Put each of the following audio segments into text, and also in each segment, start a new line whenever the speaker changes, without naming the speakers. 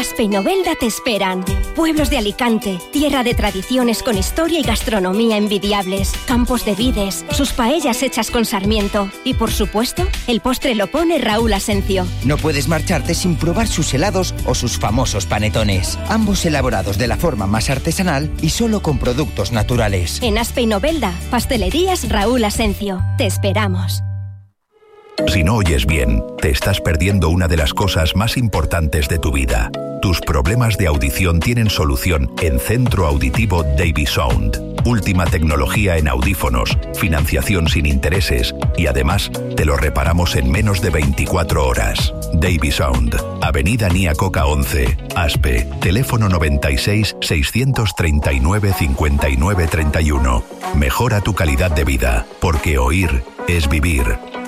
Aspe y Novelda te esperan. Pueblos de Alicante, tierra de tradiciones con historia y gastronomía envidiables, campos de vides, sus paellas hechas con sarmiento y, por supuesto, el postre lo pone Raúl Asencio.
No puedes marcharte sin probar sus helados o sus famosos panetones, ambos elaborados de la forma más artesanal y solo con productos naturales.
En Aspe y Novelda, Pastelerías Raúl Asencio. Te esperamos.
Si no oyes bien, te estás perdiendo una de las cosas más importantes de tu vida. Tus problemas de audición tienen solución en Centro Auditivo Davy Sound. Última tecnología en audífonos, financiación sin intereses y además te lo reparamos en menos de 24 horas. Davy Sound, Avenida Nia Coca 11, Aspe, teléfono 96 639 59 31. Mejora tu calidad de vida, porque oír es vivir.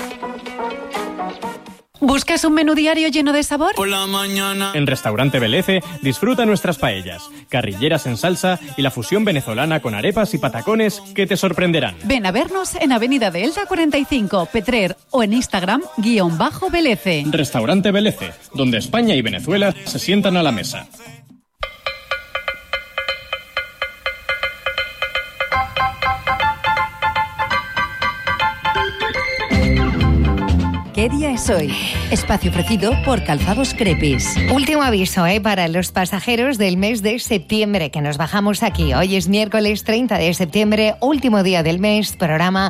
¿Buscas un menú diario lleno de sabor?
Por la mañana. En Restaurante Belece disfruta nuestras paellas, carrilleras en salsa y la fusión venezolana con arepas y patacones que te sorprenderán.
Ven a vernos en Avenida de Elda 45, Petrer o en Instagram _Belece.
Restaurante Belece, donde España y Venezuela se sientan a la mesa.
¿Qué día es hoy? Espacio ofrecido por Calzados Crepis.
Último aviso para los pasajeros del mes de septiembre, que nos bajamos aquí. Hoy es miércoles 30 de septiembre, último día del mes, programa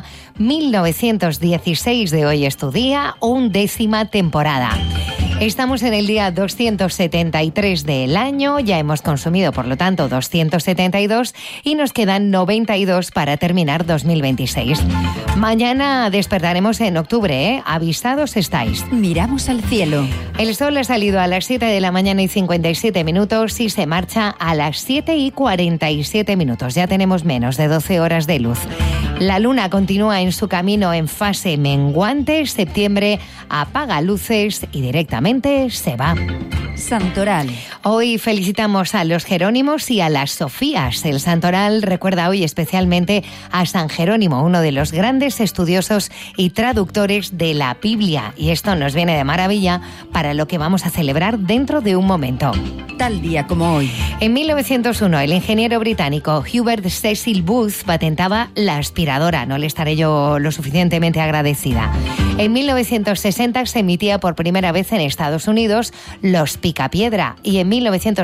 1916 de Hoy es tu día, 11ª temporada. Estamos en el día 273 del año, ya hemos consumido, por lo tanto, 272 y nos quedan 92 para terminar 2026. Mañana despertaremos en octubre, avisados estáis.
Miramos al cielo.
El sol ha salido a las 7 de la mañana y 57 minutos y se marcha a las 7 y 47 minutos. Ya tenemos menos de 12 horas de luz. La luna continúa en su camino en fase menguante. Septiembre apaga luces y directamente se va.
Santoral.
Hoy felicitamos a los Jerónimos y a las Sofías. El Santoral recuerda hoy especialmente a San Jerónimo, uno de los grandes estudiosos y traductores de la Biblia. Y esto nos viene de maravilla para lo que vamos a celebrar dentro de un momento.
Tal día como hoy.
En 1901, el ingeniero británico Hubert Cecil Booth patentaba la aspiradora. No le estaré yo lo suficientemente agradecida. En 1960 se emitía por primera vez en Estados Unidos Los Picapiedra y en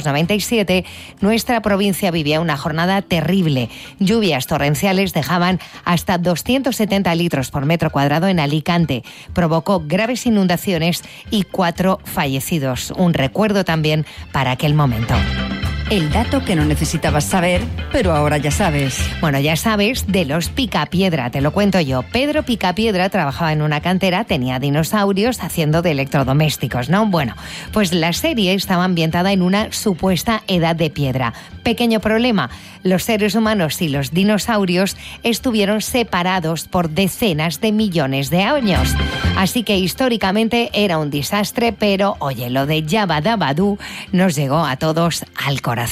1997 nuestra provincia vivía una jornada terrible. Lluvias torrenciales dejaban hasta 270 litros por metro cuadrado en Alicante. Provocó graves inundaciones y 4 fallecidos. Un recuerdo también para aquel momento.
El dato que no necesitabas saber, pero ahora ya sabes.
Bueno, ya sabes de los Picapiedra, te lo cuento yo. Pedro Picapiedra trabajaba en una cantera, tenía dinosaurios haciendo de electrodomésticos, ¿no? Bueno, pues la serie estaba ambientada en una supuesta edad de piedra. Pequeño problema, los seres humanos y los dinosaurios estuvieron separados por decenas de millones de años. Así que históricamente era un desastre, pero oye, lo de Yabba Dabba Doo nos llegó a todos al corazón.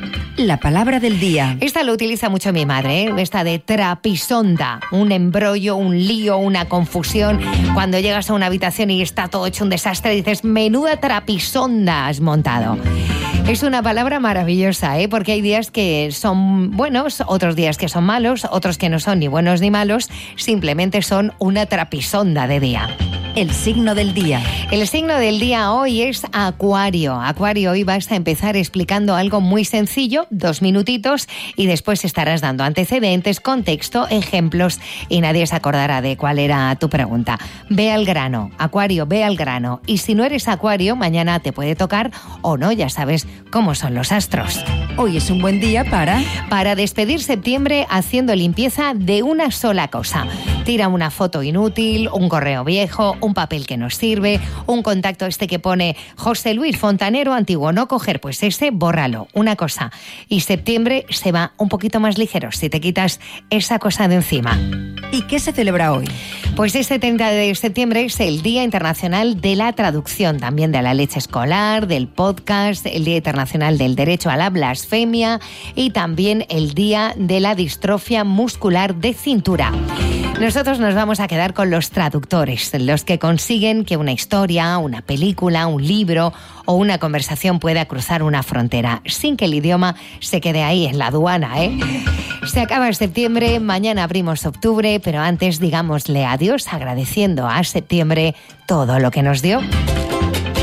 La palabra del día.
Esta lo utiliza mucho mi madre, esta de trapisonda. Un embrollo, un lío, una confusión. Cuando llegas a una habitación y está todo hecho un desastre, dices, menuda trapisonda has montado. Es una palabra maravillosa, porque hay días que son buenos, otros días que son malos, otros que no son ni buenos ni malos, simplemente son una trapisonda de día.
El signo del día.
El signo del día hoy es Acuario. Acuario, hoy vas a empezar explicando algo muy sencillo, 2 minutitos, y después estarás dando antecedentes, contexto, ejemplos, y nadie se acordará de cuál era tu pregunta. Ve al grano, Acuario, ve al grano. Y si no eres Acuario, mañana te puede tocar o no, ya sabes cómo son los astros.
Hoy es un buen día
para despedir septiembre haciendo limpieza de una sola cosa. Tira una foto inútil, un correo viejo, un papel que no sirve, un contacto que pone José Luis Fontanero antiguo, no coger, pues ese, bórralo, una cosa. Y septiembre se va un poquito más ligero si te quitas esa cosa de encima.
¿Y qué se celebra hoy?
Pues este 30 de septiembre es el Día Internacional de la Traducción, también de la leche escolar, del podcast, el Día Internacional del Derecho a la Blasfemia y también el Día de la Distrofia Muscular de Cintura. Nosotros nos vamos a quedar con los traductores, los que consiguen que una historia, una película, un libro o una conversación pueda cruzar una frontera sin que el idioma se quede ahí en la aduana, ¿eh? Se acaba septiembre, mañana abrimos octubre, pero antes digámosle adiós agradeciendo a septiembre todo lo que nos dio.